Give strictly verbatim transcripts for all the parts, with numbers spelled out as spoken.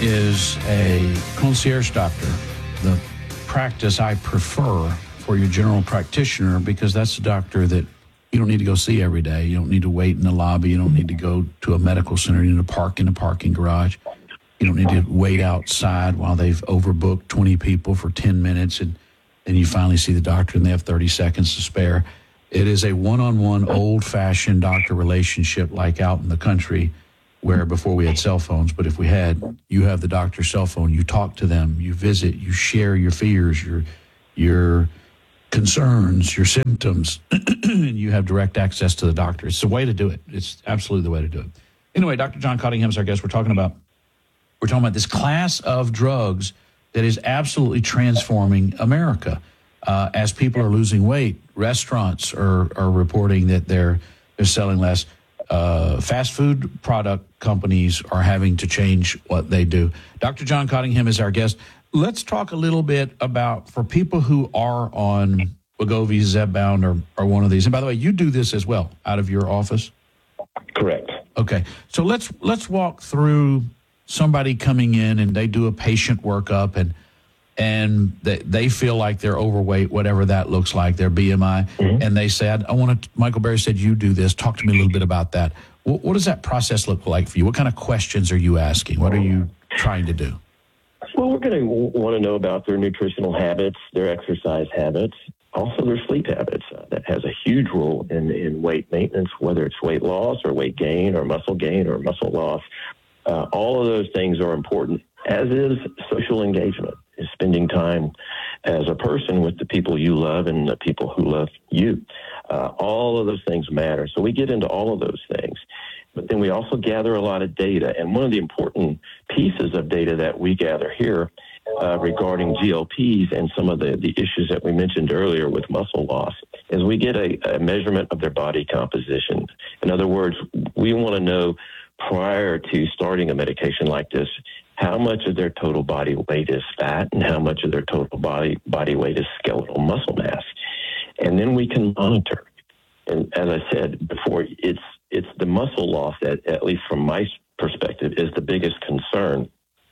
is a concierge doctor, the practice I prefer for your general practitioner, because that's a doctor that you don't need to go see every day. You don't need to wait in the lobby. You don't need to go to a medical center. You need to park in a parking garage. You don't need to wait outside while they've overbooked twenty people for ten minutes, and then you finally see the doctor and they have thirty seconds to spare. It is a one-on-one, old-fashioned doctor relationship like out in the country where before we had cell phones, but if we had, you have the doctor's cell phone, you talk to them, you visit, you share your fears, your your concerns, your symptoms, and you have direct access to the doctor. It's the way to do it. It's absolutely the way to do it. Anyway, Doctor John Cottingham is our guest. We're talking about we're talking about this class of drugs that is absolutely transforming America. Uh, as people are losing weight, restaurants are, are reporting that they're they're selling less. Uh, fast food product companies are having to change what they do. Doctor John Cottingham is our guest. Let's talk a little bit about, for people who are on Wegovy, Zepbound, or, or one of these. And by the way, you do this as well out of your office? Correct. Okay. So let's let's walk through somebody coming in and they do a patient workup and and they, they feel like they're overweight, whatever that looks like, their B M I, mm-hmm. and they said, I want to, Michael Berry said, you do this. Talk to me a little bit about that. What, what does that process look like for you? What kind of questions are you asking? What are you trying to do? Well, we're going to want to know about their nutritional habits, their exercise habits, also their sleep habits. Uh, that has a huge role in, in weight maintenance, whether it's weight loss or weight gain or muscle gain or muscle loss. Uh, all of those things are important, as is social engagement, is spending time as a person with the people you love and the people who love you. Uh, all of those things matter. So we get into all of those things. But then we also gather a lot of data. And one of the important pieces of data that we gather here uh, regarding G L Ps and some of the, the issues that we mentioned earlier with muscle loss is we get a, a measurement of their body composition. In other words, we want to know prior to starting a medication like this, how much of their total body weight is fat and how much of their total body body weight is skeletal muscle mass. And then we can monitor. And as I said before, it's it's the muscle loss that, at least from my perspective, is the biggest concern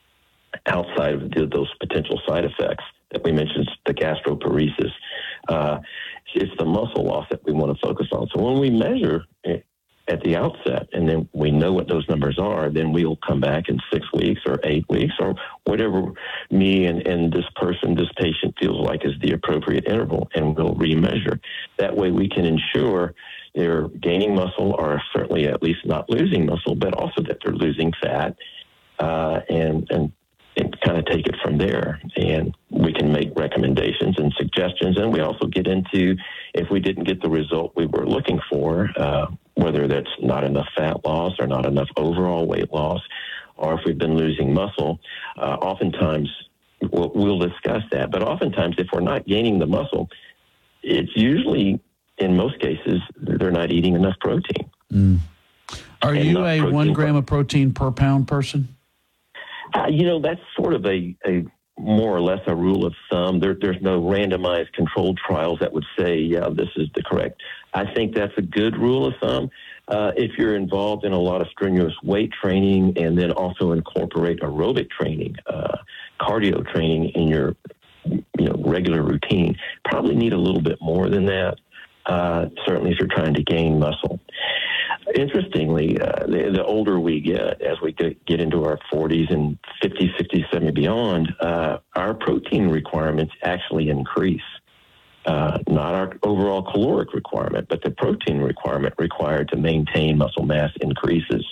outside of the, those potential side effects that we mentioned, the gastroparesis. Uh, it's the muscle loss that we want to focus on. So when we measure it at the outset, and then we know what those numbers are, then we'll come back in six weeks or eight weeks or whatever me and, and this person, this patient feels like is the appropriate interval, and we'll remeasure. That way we can ensure they're gaining muscle or certainly at least not losing muscle, but also that they're losing fat uh, and, and, and kind of take it from there. And we can make recommendations and suggestions. And we also get into, if we didn't get the result we were looking for, uh, whether that's not enough fat loss or not enough overall weight loss, or if we've been losing muscle, uh, oftentimes we'll, we'll discuss that. But oftentimes, if we're not gaining the muscle, it's usually, in most cases, they're not eating enough protein. Mm. Are and you a one gram of protein per pound person? Uh, you know, that's sort of a, a more or less a rule of thumb. There, there's no randomized controlled trials that would say, yeah, this is the correct. I think that's a good rule of thumb. Uh, if you're involved in a lot of strenuous weight training and then also incorporate aerobic training, uh, cardio training in your you know, regular routine, probably need a little bit more than that, uh, certainly if you're trying to gain muscle. Interestingly, uh, the, the older we get, as we get, get into our forties and fifties, sixties, seventies, beyond, uh, our protein requirements actually increase. Uh, not our overall caloric requirement, but the protein requirement required to maintain muscle mass increases.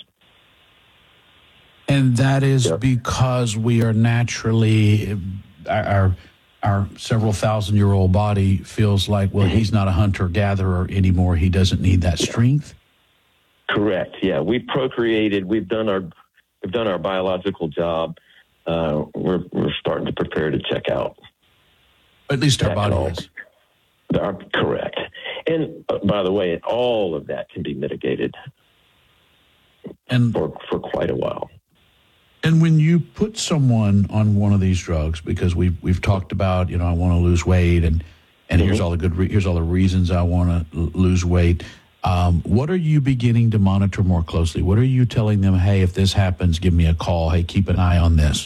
And that is yep. because we are naturally, our our several thousand year old body feels like, well, mm-hmm. he's not a hunter-gatherer anymore. He doesn't need that strength. Correct. Yeah, we procreated. We've done our we've done our biological job. Uh, we're we're starting to prepare to check out. At least our body is. Are correct. And uh, by the way, all of that can be mitigated and for for quite a while. And when you put someone on one of these drugs, because we've we've talked about, you know, I want to lose weight, and and mm-hmm. here's all the good re- here's all the reasons I want to l- lose weight. Um, what are you beginning to monitor more closely? What are you telling them, hey, if this happens, give me a call. Hey, keep an eye on this.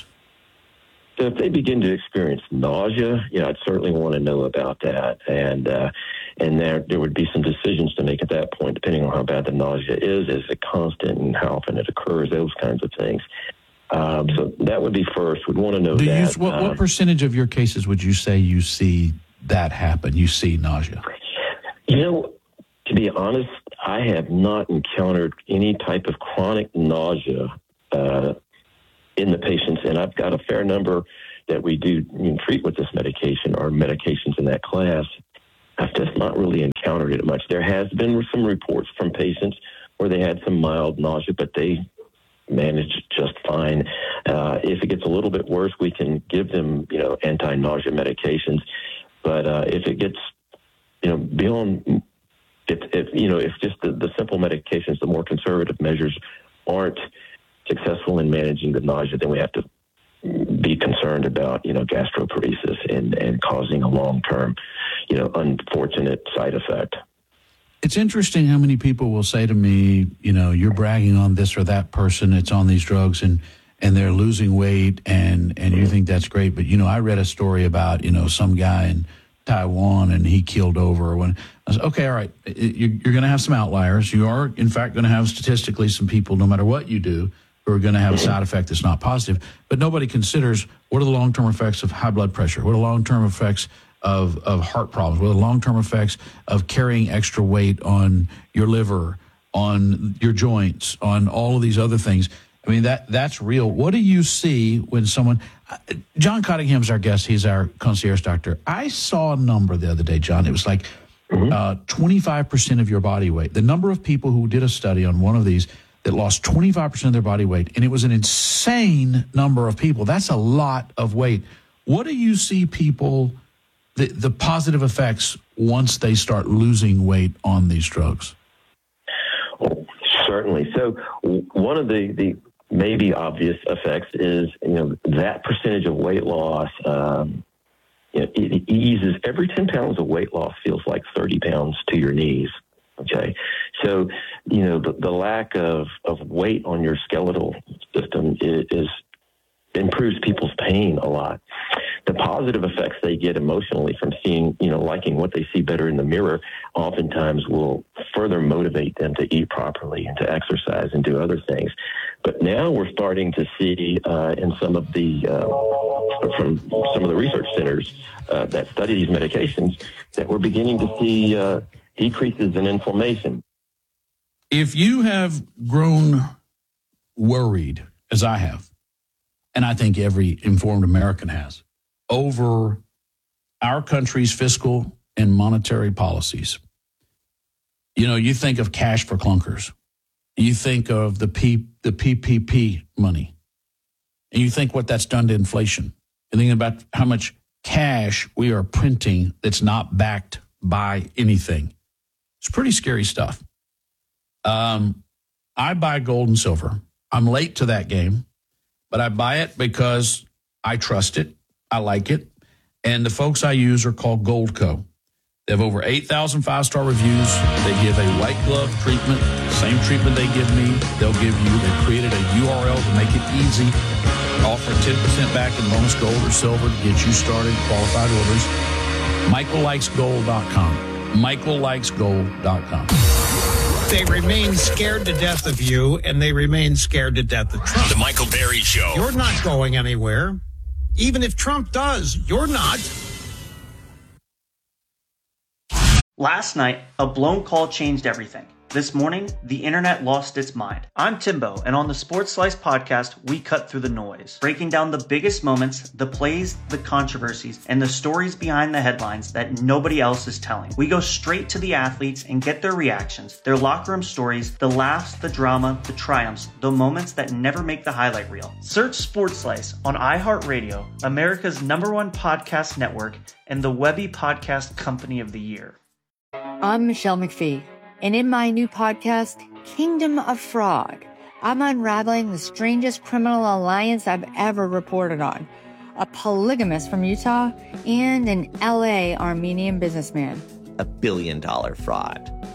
So if they begin to experience nausea, you know, I'd certainly want to know about that. And uh, and there there would be some decisions to make at that point, depending on how bad the nausea is. Is it constant and how often it occurs? Those kinds of things. Um, so that would be first. We'd want to know Do that. You, what, uh, what percentage of your cases would you say you see that happen? You see nausea? You know, to be honest, I have not encountered any type of chronic nausea uh, in the patients, and I've got a fair number that we do you know, treat with this medication or medications in that class. I've just not really encountered it much. There has been some reports from patients where they had some mild nausea, but they managed just fine. Uh, if it gets a little bit worse, we can give them, you know, anti-nausea medications. But uh, if it gets, you know, beyond, if, if you know, if just the, the simple medications, the more conservative measures aren't successful in managing the nausea, then we have to be concerned about, you know, gastroparesis and, and causing a long-term, you know, unfortunate side effect. It's interesting how many people will say to me, you know, you're bragging on this or that person that's on these drugs and, and they're losing weight and, and you think that's great. But, you know, I read a story about, you know, some guy in Taiwan and he keeled over. When I was, okay, all right, you're, you're going to have some outliers. You are, in fact, going to have statistically some people, no matter what you do, who are going to have a side effect that's not positive. But nobody considers what are the long-term effects of high blood pressure? What are the long-term effects of, of heart problems? What are the long-term effects of carrying extra weight on your liver, on your joints, on all of these other things? I mean, that that's real. What do you see when someone... John Cottingham's our guest. He's our concierge doctor. I saw a number the other day, John. It was like uh, twenty-five percent of your body weight. The number of people who did a study on one of these that lost twenty-five percent of their body weight, and it was an insane number of people. That's a lot of weight. What do you see people, the, the positive effects once they start losing weight on these drugs? Well, certainly. So one of the, the maybe obvious effects is, you know, that percentage of weight loss, um, you know, it, it eases. Every ten pounds of weight loss feels like thirty pounds to your knees. Okay. So, you know, the, the lack of, of weight on your skeletal system is, is improves people's pain a lot. The positive effects they get emotionally from seeing, you know, liking what they see better in the mirror, oftentimes will further motivate them to eat properly and to exercise and do other things. But now we're starting to see uh, in some of the, uh, from some of the research centers uh, that study these medications, that we're beginning to see uh, decreases in inflammation. If you have grown worried, as I have, and I think every informed American has, over our country's fiscal and monetary policies, you know, you think of cash for clunkers. You think of the P, the P P P money, and you think what that's done to inflation. You think about how much cash we are printing that's not backed by anything. It's pretty scary stuff. Um, I buy gold and silver. I'm late to that game, but I buy it because I trust it. I like it. And the folks I use are called Goldco. They have over eight thousand five-star reviews. They give a white glove treatment, same treatment they give me, they'll give you. They created a U R L to make it easy. Offer ten percent back in bonus gold or silver to get you started, qualified orders. Michael Likes Gold dot com. Michael Likes Gold dot com. They remain scared to death of you, and they remain scared to death of Trump. The Michael Berry Show. You're not going anywhere. Even if Trump does, you're not. Last night, a blown call changed everything. This morning, the internet lost its mind. I'm Timbo, and on the Sports Slice podcast, we cut through the noise, breaking down the biggest moments, the plays, the controversies, and the stories behind the headlines that nobody else is telling. We go straight to the athletes and get their reactions, their locker room stories, the laughs, the drama, the triumphs, the moments that never make the highlight reel. Search Sports Slice on iHeartRadio, America's number one podcast network, and the Webby Podcast Company of the Year. I'm Michelle McPhee. And in my new podcast, Kingdom of Fraud, I'm unraveling the strangest criminal alliance I've ever reported on. A polygamist from Utah and an L A Armenian businessman. A billion dollar fraud.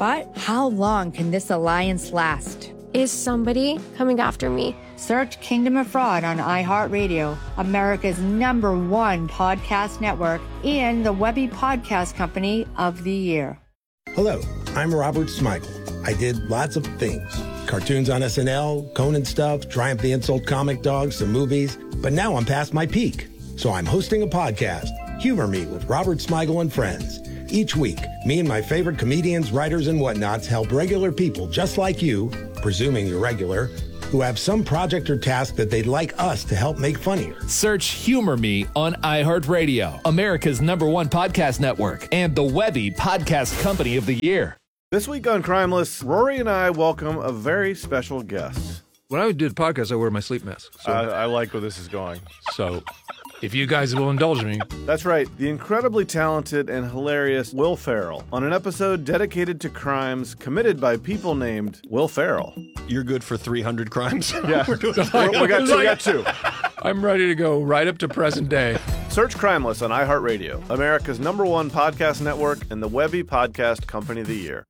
But how long can this alliance last? Is somebody coming after me? Search Kingdom of Fraud on iHeartRadio, America's number one podcast network, and the Webby Podcast Company of the Year. Hello, I'm Robert Smigel. I did lots of things. Cartoons on S N L, Conan stuff, Triumph the Insult Comic Dog, some movies. But now I'm past my peak. So I'm hosting a podcast, Humor Me with Robert Smigel and Friends. Each week, me and my favorite comedians, writers, and whatnots help regular people just like you, presuming you're regular, who have some project or task that they'd like us to help make funnier. Search Humor Me on iHeartRadio, America's number one podcast network, and the Webby Podcast Company of the Year. This week on Crimeless, Rory and I welcome a very special guest. When I do the podcast, I wear my sleep mask. So, I, I like where this is going. So, if you guys will indulge me. That's right, the incredibly talented and hilarious Will Ferrell on an episode dedicated to crimes committed by people named Will Ferrell. You're good for three hundred crimes? Yeah, We're doing We're, we, got two, we got two. I'm ready to go right up to present day. Search Crimeless on iHeartRadio, America's number one podcast network and the Webby Podcast Company of the Year.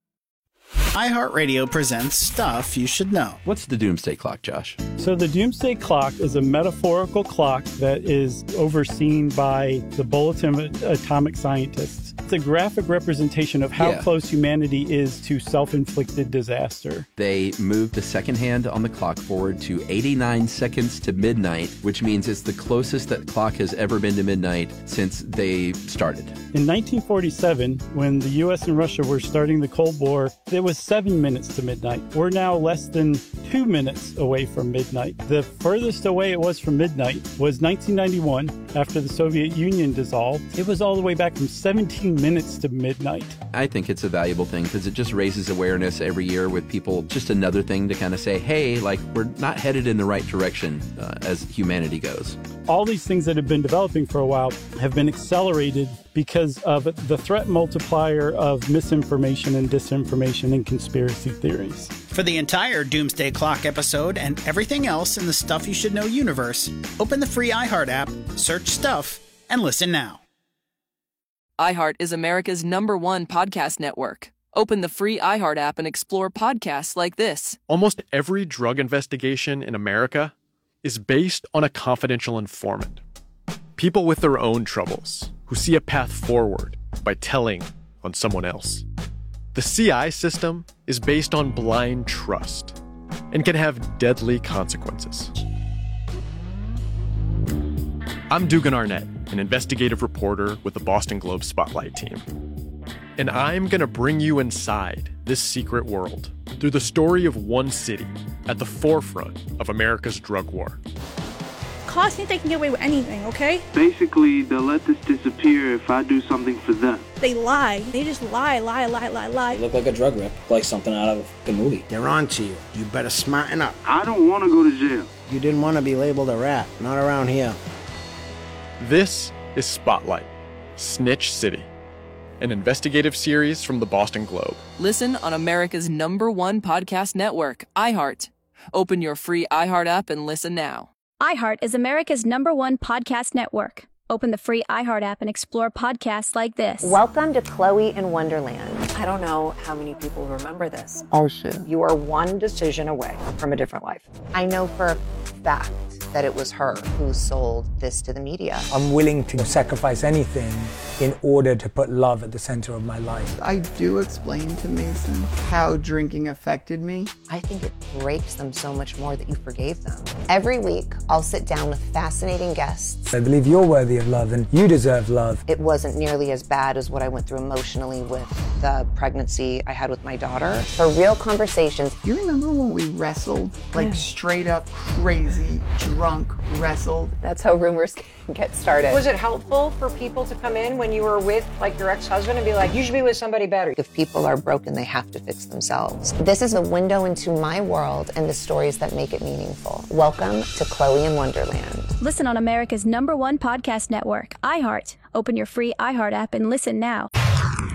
iHeartRadio presents Stuff You Should Know. What's the Doomsday Clock, Josh? So the Doomsday Clock is a metaphorical clock that is overseen by the Bulletin of Atomic Scientists. It's a graphic representation of how yeah. close humanity is to self-inflicted disaster. They moved the second hand on the clock forward to eighty-nine seconds to midnight, which means it's the closest that clock has ever been to midnight since they started. In nineteen forty-seven, when the U S and Russia were starting the Cold War, it was seven minutes to midnight. We're now less than two minutes away from midnight. The furthest away it was from midnight was nineteen ninety-one, after the Soviet Union dissolved. It was all the way back from seventeen minutes to midnight. I think it's a valuable thing because it just raises awareness every year with people. Just another thing to kind of say, hey, like, we're not headed in the right direction uh, as humanity goes. All these things that have been developing for a while have been accelerated because of the threat multiplier of misinformation and disinformation and conspiracy theories. For the entire Doomsday Clock episode and everything else in the Stuff You Should Know universe, open the free iHeart app, search Stuff, and listen now. iHeart is America's number one podcast network. Open the free iHeart app and explore podcasts like this. Almost every drug investigation in America is based on a confidential informant. People with their own troubles who see a path forward by telling on someone else. The C I system is based on blind trust and can have deadly consequences. I'm Dugan Arnett, an investigative reporter with the Boston Globe Spotlight team. And I'm going to bring you inside this secret world through the story of one city at the forefront of America's drug war. Cops think they can get away with anything, okay? Basically, they'll let this disappear if I do something for them. They lie. They just lie, lie, lie, lie, lie. You look like a drug rip, like something out of a movie. They're on to you. You better smarten up. I don't want to go to jail. You didn't want to be labeled a rat. Not around here. This is Spotlight, Snitch City, an investigative series from the Boston Globe. Listen on America's number one podcast network, iHeart. Open your free iHeart app and listen now. iHeart is America's number one podcast network. Open the free iHeart app and explore podcasts like this. Welcome to Chloe in Wonderland. I don't know how many people remember this. Oh, shit. You are one decision away from a different life. I know for a fact that it was her who sold this to the media. I'm willing to sacrifice anything in order to put love at the center of my life. I do explain to Mason how drinking affected me. I think it breaks them so much more that you forgave them. Every week, I'll sit down with fascinating guests. I believe you're worthy of love and you deserve love. It wasn't nearly as bad as what I went through emotionally with the pregnancy I had with my daughter. For real conversations. You remember when we wrestled? Like yeah. straight up crazy, drunk, wrestled? That's how rumors get started. Was it helpful for people to come in when you were with like your ex-husband and be like, you should be with somebody better? If people are broken, they have to fix themselves. This is a window into my world and the stories that make it meaningful. Welcome to Chloe in Wonderland. Listen on America's number one podcast network, iHeart. Open your free iHeart app and listen now.